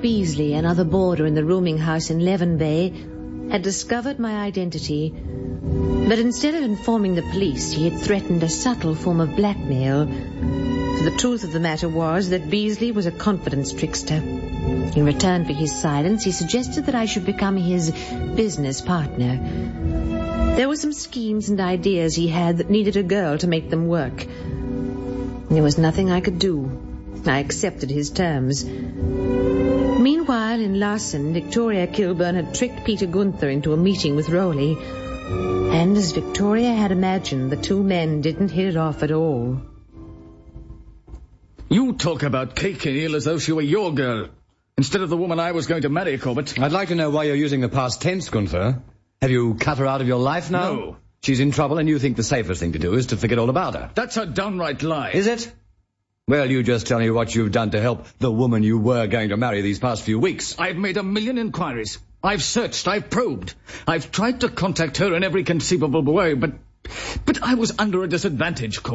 Beasley, another boarder in the rooming house in Leven Bay, had discovered my identity, but instead of informing the police, he had threatened a subtle form of blackmail. For the truth of the matter was that Beasley was a confidence trickster. In return for his silence, he suggested that I should become his business partner. There were some schemes and ideas he had that needed a girl to make them work. There was nothing I could do. I accepted his terms. Meanwhile, in Larson, Victoria Kilburn had tricked Peter Gunther into a meeting with Rowley. And as Victoria had imagined, the two men didn't hit it off at all. You talk about Kate Kinneal as though she were your girl, instead of the woman I was going to marry, Corbett. I'd like to know why you're using the past tense, Gunther. Have you cut her out of your life now? No. She's in trouble and you think the safest thing to do is to forget all about her. That's a downright lie. Is it? Well, you just tell me what you've done to help the woman you were going to marry these past few weeks. I've made 1,000,000 inquiries. I've searched, I've probed. I've tried to contact her in every conceivable way, but I was under a disadvantage,